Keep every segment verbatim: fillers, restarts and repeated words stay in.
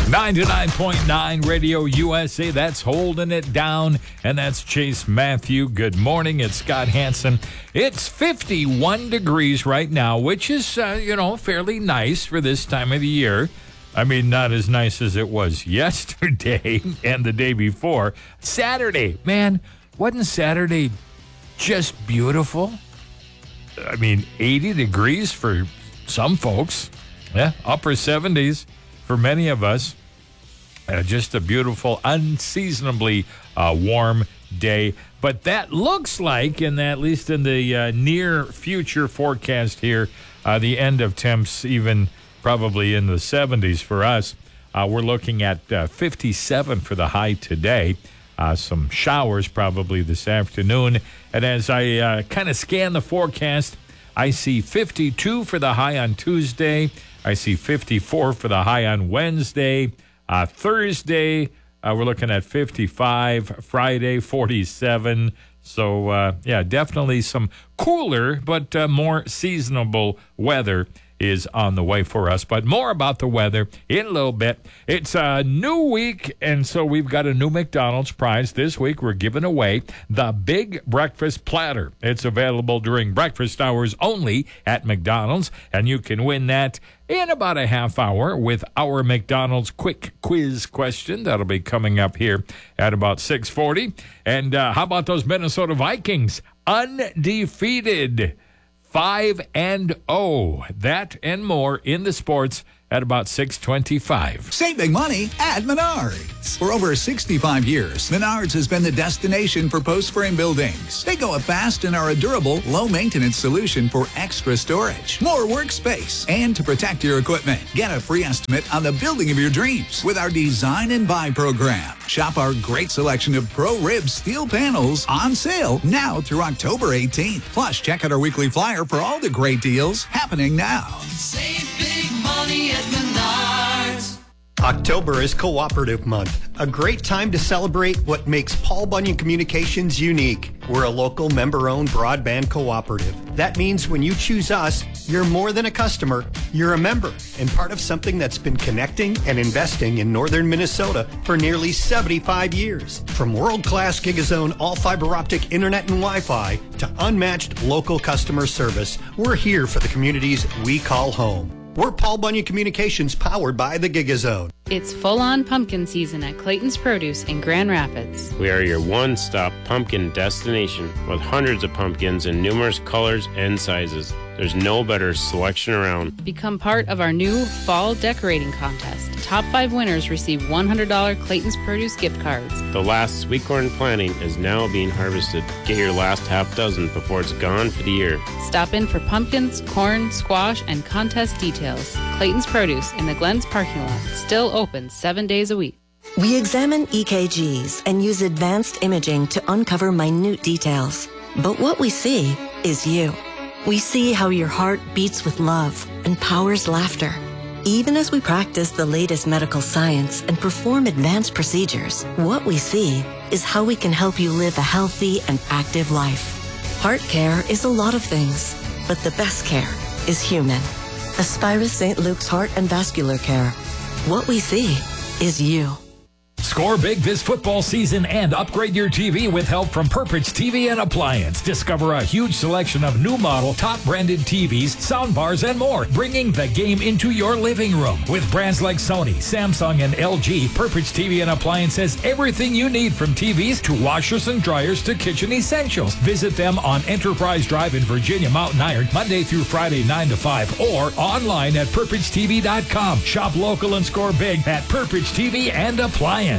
ninety-nine point nine Radio U S A, that's holding it down, and that's Chase Matthew. Good morning, it's Scott Hansen. It's fifty-one degrees right now, which is, uh, you know, fairly nice for this time of the year. I mean, not as nice as it was yesterday and the day before. Saturday, man, wasn't Saturday just beautiful? I mean, eighty degrees for some folks. Yeah, upper seventies for many of us. Uh, just a beautiful, unseasonably uh, warm day. But that looks like, in the, at least in the uh, near future forecast here, uh, the end of temps, even probably in the seventies for us. Uh, we're looking at uh, fifty-seven for the high today. Uh, some showers probably this afternoon. And as I uh, kind of scan the forecast, I see fifty-two for the high on Tuesday. I see fifty-four for the high on Wednesday. Uh, Thursday, uh, we're looking at fifty-five. Friday, forty-seven. So, uh, yeah, definitely some cooler but uh, more seasonable weather is on the way for us. But more about the weather in a little bit. It's a new week, and so we've got a new McDonald's prize. This week we're giving away the Big Breakfast Platter. It's available during breakfast hours only at McDonald's, and you can win that in about a half hour with our McDonald's quick quiz question. That'll be coming up here at about six forty. And uh, how about those Minnesota Vikings? Undefeated. Five and oh. That and more in the sports at about six twenty-five. Save big money at Menards. For over sixty-five years, Menards has been the destination for post-frame buildings. They go up fast and are a durable, low-maintenance solution for extra storage, more workspace, and to protect your equipment. Get a free estimate on the building of your dreams with our Design and Buy program. Shop our great selection of Pro Rib steel panels on sale now through October eighteenth. Plus, check out our weekly flyer for all the great deals happening now. Save big money at Menards. October is Cooperative Month, a great time to celebrate what makes Paul Bunyan Communications unique. We're a local member-owned broadband cooperative. That means when you choose us, you're more than a customer, you're a member and part of something that's been connecting and investing in northern Minnesota for nearly seventy-five years. From world-class Gigazone all-fiber optic internet and Wi-Fi to unmatched local customer service, we're here for the communities we call home. We're Paul Bunyan Communications, powered by the Gigazone. It's full-on pumpkin season at Clayton's Produce in Grand Rapids. We are your one-stop pumpkin destination with hundreds of pumpkins in numerous colors and sizes. There's no better selection around. Become part of our new fall decorating contest. Top five winners receive one hundred dollars Clayton's Produce gift cards. The last sweet corn planting is now being harvested. Get your last half dozen before it's gone for the year. Stop in for pumpkins, corn, squash, and contest details. Clayton's Produce in the Glens parking lot. Still open seven days a week. We examine E K Gs and use advanced imaging to uncover minute details. But what we see is you. We see how your heart beats with love and powers laughter. Even as we practice the latest medical science and perform advanced procedures, what we see is how we can help you live a healthy and active life. Heart care is a lot of things, but the best care is human. Aspirus Saint Luke's Heart and Vascular Care. What we see is you. Score big this football season and upgrade your T V with help from Purpose T V and Appliance. Discover a huge selection of new model, top branded T Vs, sound bars, and more, bringing the game into your living room. With brands like Sony, Samsung, and L G, Purpose T V and Appliance has everything you need, from T Vs to washers and dryers to kitchen essentials. Visit them on Enterprise Drive in Virginia, Mountain Iron, Monday through Friday, nine to five, or online at purpose t v dot com. Shop local and score big at Purpose T V and Appliance.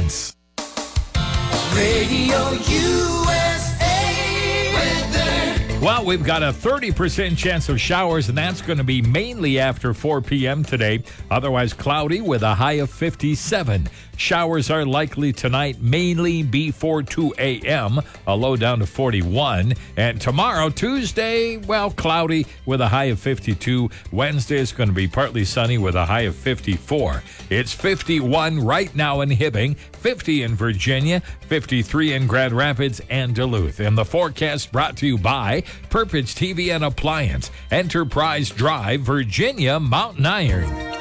Radio U S A weather. Well, we've got a thirty percent chance of showers, and that's going to be mainly after four p.m. today. Otherwise cloudy with a high of fifty-seven. Showers are likely tonight, mainly before two a.m., a low down to forty-one. And tomorrow, Tuesday, well, cloudy with a high of fifty-two. Wednesday is going to be partly sunny with a high of fifty-four. It's fifty-one right now in Hibbing, fifty in Virginia, fifty-three in Grand Rapids and Duluth. And the forecast brought to you by Purpose T V and Appliance, Enterprise Drive, Virginia, Mountain Iron.